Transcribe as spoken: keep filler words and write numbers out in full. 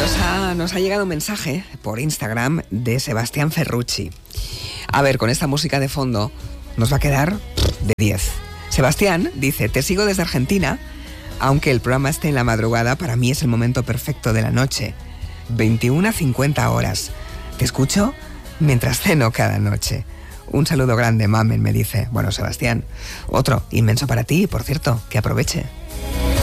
Nos ha, nos ha llegado un mensaje por Instagram de Sebastián Ferrucci. A ver, con esta música de fondo nos va a quedar de diez. Sebastián dice: te sigo desde Argentina, aunque el programa esté en la madrugada, para mí es el momento perfecto de la noche. veintiuna cincuenta horas. Te escucho mientras ceno cada noche. Un saludo grande, mamen, me dice. Bueno, Sebastián, otro inmenso para ti, por cierto, que aproveche.